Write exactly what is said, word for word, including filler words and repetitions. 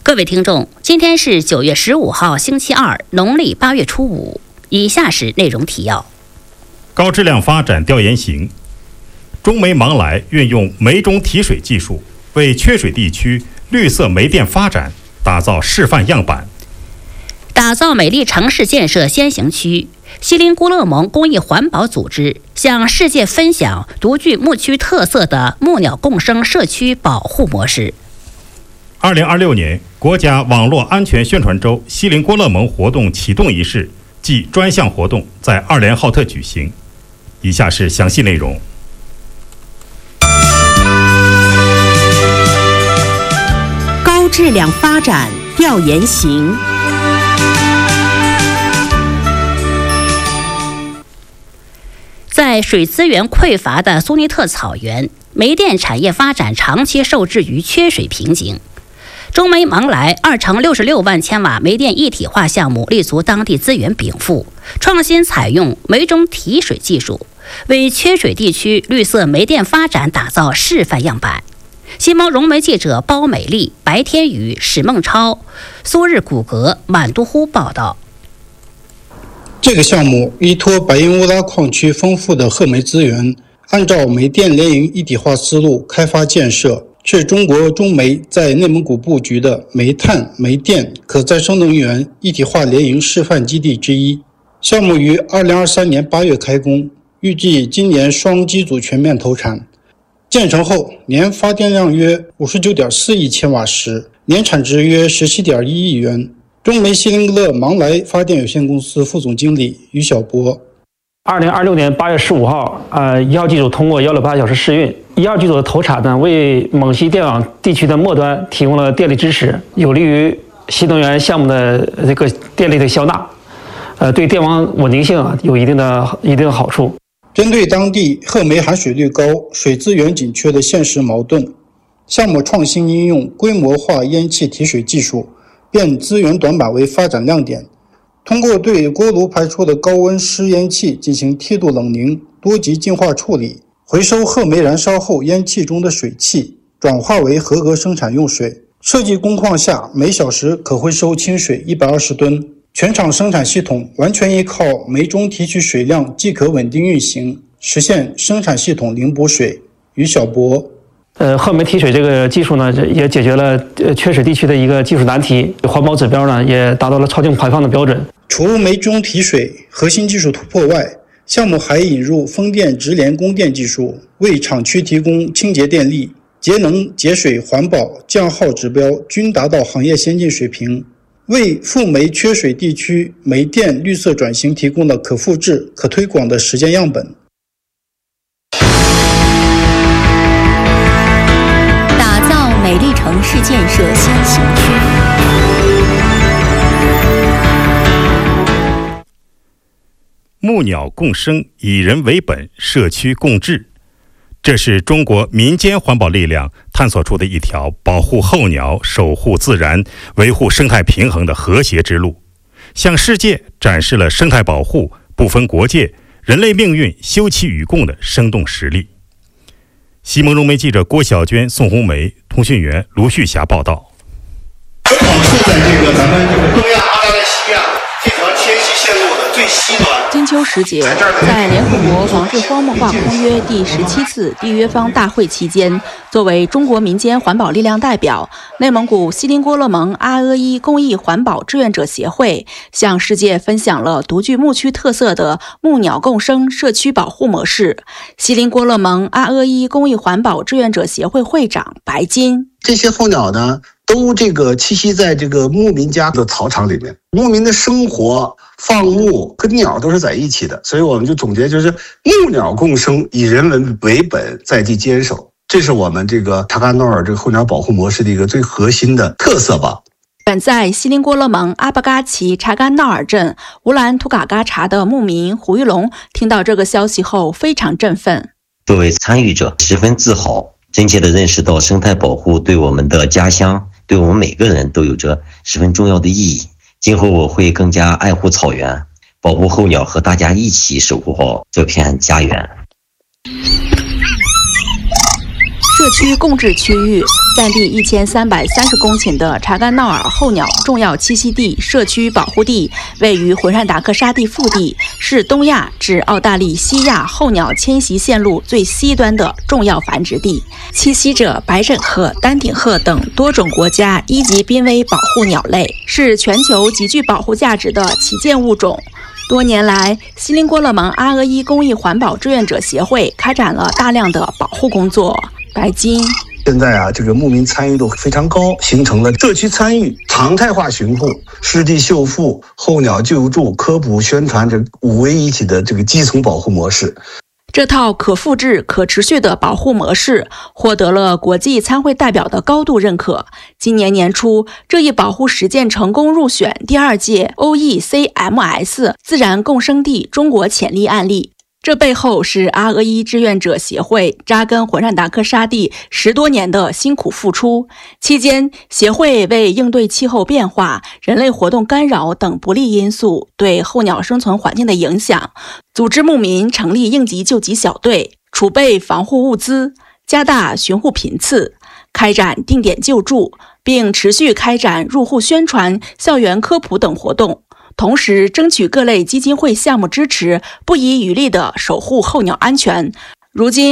各位听众，今天是九月十五号，星期二，农历八月初五。以下是内容提要： 高质量发展调研型，中煤芒来运用煤中提水技术，为缺水地区绿色煤电发展打造示范样板。 打造美丽城市建设先行区，锡林郭勒盟公益环保组织向世界分享独具牧区特色的牧鸟共生社区保护模式。 二零二六年国家网络安全宣传周锡林郭勒盟活动启动仪式暨专项活动在二连浩特举行。以下是详细内容。 高质量发展调研型。 在水资源匮乏的苏尼特草原，煤电产业发展长期受制于缺水瓶颈。中煤芒来二乘六十六万千瓦煤电一体化项目立足当地资源禀赋，创新采用煤中提水技术，为缺水地区绿色煤电发展打造示范样板。新蒙融媒记者包美丽、白天宇、史梦超、苏日古格、满都呼报道。 这个项目依托白银乌拉矿区丰富的褐煤资源，按照煤电联营一体化思路开发建设，是中国中煤在内蒙古布局的煤炭、煤电、可再生能源一体化联营示范基地之一。项目于二零二三年八月开工，预计今年双机组全面投产。建成后，年发电量约五十九点四亿千瓦时，年产值约十七点一亿元。中煤锡林郭勒芒来发电有限公司副总经理于晓波。 二零二六年八月十五号，呃，一号机组通过幺六八小时试运。一号机组的投产呢，为蒙西电网地区的末端提供了电力支持，有利于新能源项目的这个电力的消纳，呃，对电网稳定性啊有一定的一定的好处。 针对当地褐煤含水率高、水资源紧缺的现实矛盾，项目创新应用规模化烟气提水技术，变资源短板为发展亮点。通过对锅炉排出的高温湿烟气进行梯度冷凝、多级净化处理，回收褐煤燃烧后烟气中的水汽，转化为合格生产用水。设计工况下每小时可回收清水一百二十吨，全场生产系统完全依靠煤中提取水量即可稳定运行，实现生产系统零补水。于晓博。 呃，褐煤提水这个技术呢，也解决了呃缺水地区的一个技术难题，环保指标呢也达到了超净排放的标准。 除煤中提水核心技术突破外，项目还引入风电直连供电技术，为厂区提供清洁电力，节能、节水、环保、降耗指标均达到行业先进水平，为赴煤缺水地区煤电绿色转型提供了可复制、可推广的实践样本。 美丽城市建设先行区。 牧鸟共生，以人为本，社区共治，这是中国民间环保力量探索出的一条保护候鸟、守护自然、维护生态平衡的和谐之路，向世界展示了生态保护不分国界、人类命运休戚与共的生动实例。西蒙融媒记者郭小娟、宋红梅，通讯员卢旭霞报道。 正好处在这个咱们这个东亚阿拉西亚这条迁徙线路的最西端。 金秋时节，在联合国防治荒漠化公约第十七次缔约方大会期间，作为中国民间环保力量代表，内蒙古锡林郭勒盟阿阿依公益环保志愿者协会向世界分享了独具牧区特色的牧鸟共生社区保护模式。锡林郭勒盟阿阿依公益环保志愿者协会会长白金： 这些候鸟呢，都这个栖息在这个牧民家的草场里面，牧民的生活放牧跟鸟都是在一起的，所以我们就总结就是牧鸟共生，以人文为本，在地坚守，这是我们这个查干诺尔这个候鸟保护模式的一个最核心的特色吧。 远在锡林郭勒盟阿巴嘎旗查干纳尔镇乌兰图嘎嘎查的牧民胡玉龙听到这个消息后非常振奋。 作为参与者，十分自豪，真切地认识到生态保护对我们的家乡，对我们每个人都有着十分重要的意义。今后我会更加爱护草原，保护候鸟，和大家一起守护好这片家园。 社区共治区域占地一千三百三十公顷的查干闹尔候鸟重要栖息地社区保护地，位于浑善达克沙地腹地，是东亚至澳大利西亚候鸟迁徙线路最西端的重要繁殖地，栖息着白枕鹤、丹顶鹤等多种国家一级濒危保护鸟类，是全球极具保护价值的旗舰物种。多年来，锡林郭勒盟阿俄伊公益环保志愿者协会开展了大量的保护工作。白金。 现在啊，这个牧民参与度非常高，形成了社区参与、常态化巡护、湿地修复、候鸟救助、科普宣传这五位一体的这个基层保护模式。 这套可复制、可持续的保护模式获得了国际参会代表的高度认可。今年年初，这一保护实践成功入选第二届 O E C M S 自然共生地中国潜力案例。这背后是阿俄伊志愿者协会扎根浑善达克沙地十多年的辛苦付出。期间，协会为应对气候变化、人类活动干扰等不利因素对候鸟生存环境的影响，组织牧民成立应急救急小队，储备防护物资，加大巡护频次，开展定点救助，并持续开展入户宣传、校园科普等活动。同时，争取各类基金会项目支持，不遗余力地守护候鸟安全。如今，